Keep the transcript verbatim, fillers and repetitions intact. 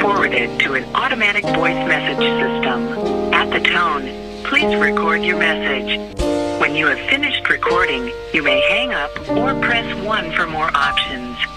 forwarded to an automatic voice message system. At the tone, please record your message. When you have finished recording, you may hang up or press one for more options.